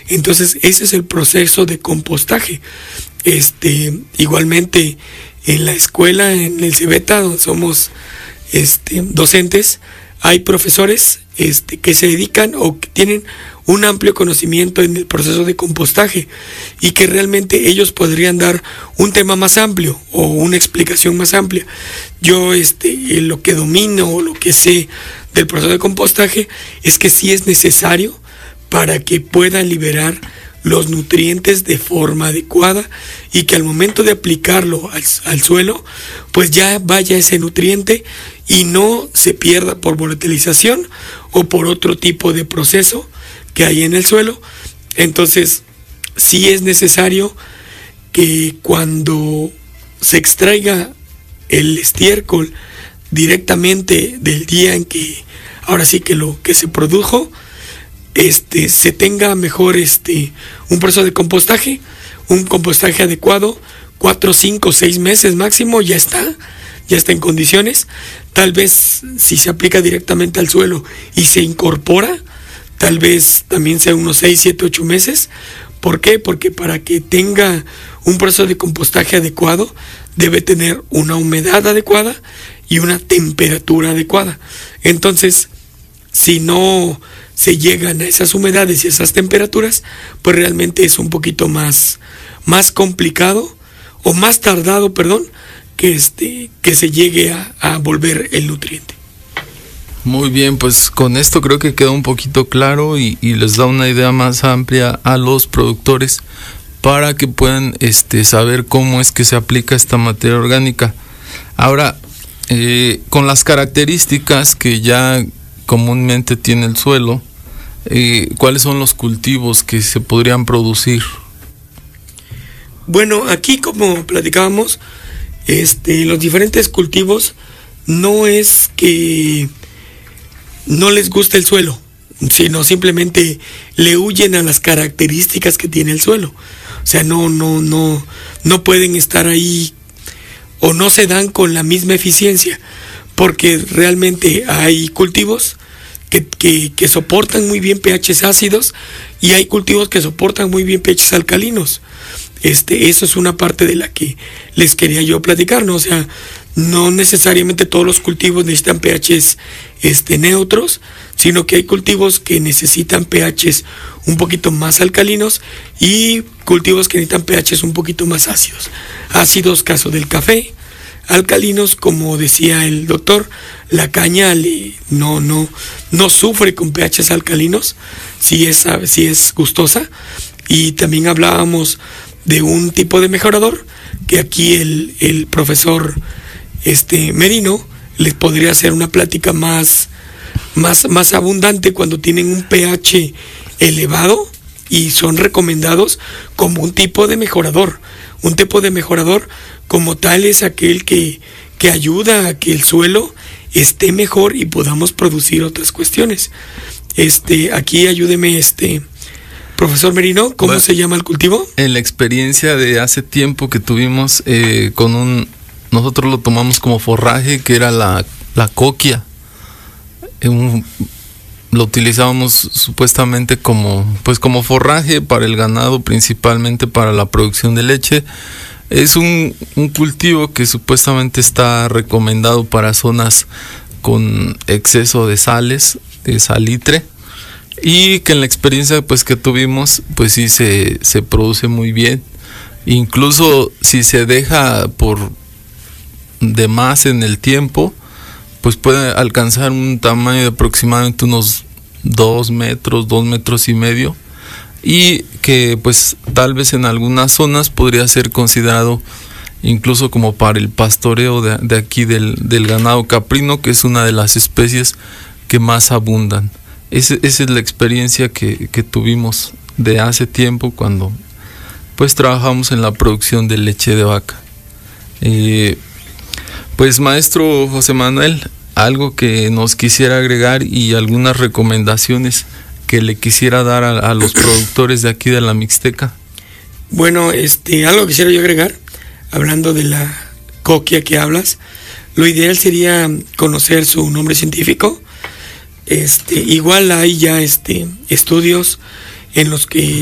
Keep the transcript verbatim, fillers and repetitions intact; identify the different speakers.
Speaker 1: Entonces ese es el proceso de compostaje. Este, igualmente en la escuela, en el Cebeta, donde somos este, docentes, hay profesores este, que se dedican o que tienen un amplio conocimiento en el proceso de compostaje y que realmente ellos podrían dar un tema más amplio o una explicación más amplia. Yo este, lo que domino o lo que sé del proceso de compostaje es que sí es necesario para que puedan liberar los nutrientes de forma adecuada y que al momento de aplicarlo al, al suelo, pues ya vaya ese nutriente y no se pierda por volatilización o por otro tipo de proceso que hay en el suelo. Entonces, sí es necesario que cuando se extraiga el estiércol directamente del día en que, ahora sí que lo que se produjo, este, se tenga mejor este, un proceso de compostaje, un compostaje adecuado, cuatro, cinco, seis meses máximo, ya está, ya está en condiciones. Tal vez si se aplica directamente al suelo y se incorpora, tal vez también sea unos seis, siete, ocho meses. ¿Por qué? Porque para que tenga un proceso de compostaje adecuado, debe tener una humedad adecuada y una temperatura adecuada. Entonces, si no se llegan a esas humedades y esas temperaturas, pues realmente es un poquito más, más complicado o más tardado, perdón, que, este, que se llegue a, a volver el nutriente.
Speaker 2: Muy bien, pues con esto creo que queda un poquito claro y, y les da una idea más amplia a los productores para que puedan este, saber cómo es que se aplica esta materia orgánica. Ahora, eh, con las características que ya comúnmente tiene el suelo, eh, ¿cuáles son los cultivos que se podrían producir?
Speaker 1: Bueno, aquí como platicábamos, este, los diferentes cultivos no es que no les guste el suelo, sino simplemente le huyen a las características que tiene el suelo. O sea, no, no, no, no pueden estar ahí o no se dan con la misma eficiencia, porque realmente hay cultivos que, que, que soportan muy bien pHs ácidos y hay cultivos que soportan muy bien pHs alcalinos. Este, eso es una parte de la que les quería yo platicar, ¿no? O sea, no necesariamente todos los cultivos necesitan pHs este, neutros, sino que hay cultivos que necesitan pHs un poquito más alcalinos y cultivos que necesitan pHs un poquito más ácidos. Ácidos, caso del café; alcalinos, como decía el doctor, la caña le, no, no, no sufre con pHs alcalinos, si es, si es gustosa. Y también hablábamos de un tipo de mejorador que aquí el, el profesor este, Merino les podría hacer una plática más, más, más abundante cuando tienen un pH elevado y son recomendados como un tipo de mejorador. Un tipo de mejorador como tal es aquel que, que ayuda a que el suelo esté mejor y podamos producir otras cuestiones. Este, aquí ayúdeme, este profesor Merino, ¿cómo bueno, se llama el cultivo?
Speaker 2: En la experiencia de hace tiempo que tuvimos eh, con un, nosotros lo tomamos como forraje, que era la, la coquia. Un, lo utilizábamos supuestamente como, pues como forraje para el ganado, principalmente para la producción de leche. Es un, un cultivo que supuestamente está recomendado para zonas con exceso de sales, de salitre, y que en la experiencia pues que tuvimos, pues sí se, se produce muy bien. Incluso si se deja por de más en el tiempo, pues puede alcanzar un tamaño de aproximadamente unos dos metros, dos metros y medio, y que pues tal vez en algunas zonas podría ser considerado incluso como para el pastoreo de, de aquí del, del ganado caprino, que es una de las especies que más abundan. Ese, esa es la experiencia que, que tuvimos de hace tiempo cuando pues trabajamos en la producción de leche de vaca. Eh, pues maestro José Manuel, algo que nos quisiera agregar y algunas recomendaciones que le quisiera dar a, a los productores de aquí de la Mixteca.
Speaker 1: Bueno, este, algo quisiera yo agregar, hablando de la coquia que hablas. Lo ideal sería conocer su nombre científico. Este, igual hay ya este, estudios en los que